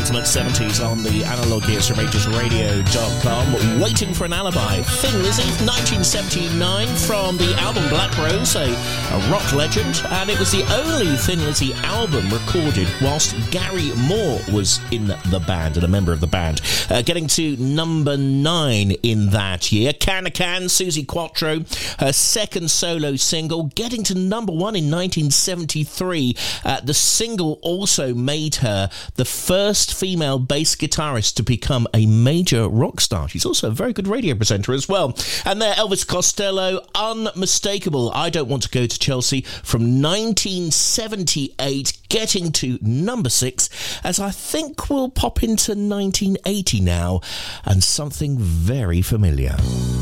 Ultimate 70s on the Analog Gears from AgersRadio.com. Waiting for an Alibi. Thin Lizzy, 1979, from the album Black Rose, a rock legend, and it was the only Thin Lizzy album recorded whilst Gary Moore was in the band and a member of the band. Getting to number 9 in that year. Can a Can, Suzi Quatro, her second solo single, getting to number 1 in 1973. The single also made her the first female bass guitarist to become a major rock star. She's also a very good radio presenter as well. And there, Elvis Costello, Unmistakable, I Don't Want to Go to Chelsea, from 1978, getting to number 6, as I think we'll pop into 1980 now, and something very familiar.